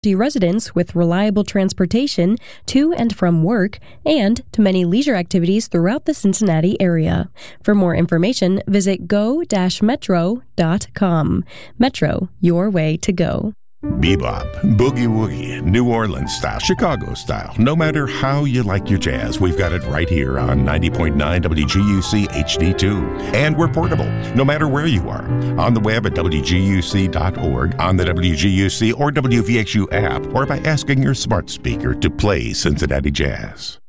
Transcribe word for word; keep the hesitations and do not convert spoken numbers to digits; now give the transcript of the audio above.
residents with reliable transportation to and from work and to many leisure activities throughout the Cincinnati area. For more information, visit go dash metro dot com. Metro, your way to go. Bebop, boogie woogie, New Orleans style, Chicago style. No matter how you like your jazz, we've got it right here on ninety point nine W G U C H D two. And we're portable, no matter where you are. On the web at W G U C dot org, on the W G U C or W V X U app, or by asking your smart speaker to play Cincinnati Jazz.